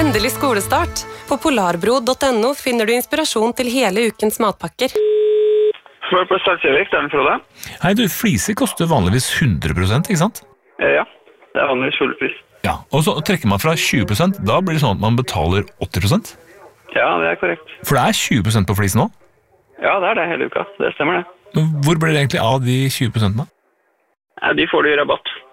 Endelig skolestart. På polarbro.no finner du inspirasjon til hele ukens matpakker. For på Startsjøvik, det den Frode. Hei du, fliser koster vanligvis 100%, ikke sant? Ja, det vanligvis fullpris. Ja, og så trekker man fra 20%, da blir det sånn at man betaler 80%? Ja, det korrekt. For det 20% på flisen nå? Ja, det hele uka. Det stemmer det. Men hvor blir det egentlig av de 20%? Ja, de får du i rabatt.